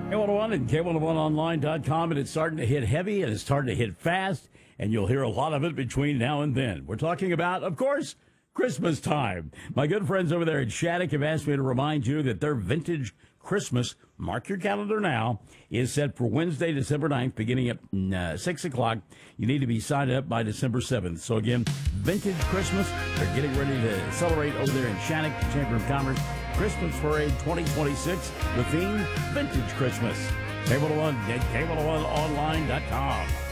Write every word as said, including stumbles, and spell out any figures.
K one oh one and K one oh one online dot com, and it's starting to hit heavy and it's starting to hit fast, and you'll hear a lot of it between now and then. We're talking about, of course, Christmas time. My good friends over there at Shattuck have asked me to remind you that their vintage Christmas, mark your calendar now, is set for Wednesday, December ninth, beginning at uh, six o'clock. You need to be signed up by December seventh. So again, vintage Christmas, they're getting ready to celebrate over there in Shattuck, Chamber of Commerce. Christmas Parade twenty twenty-six, the theme, Vintage Christmas. K one oh one, K one oh one online dot com.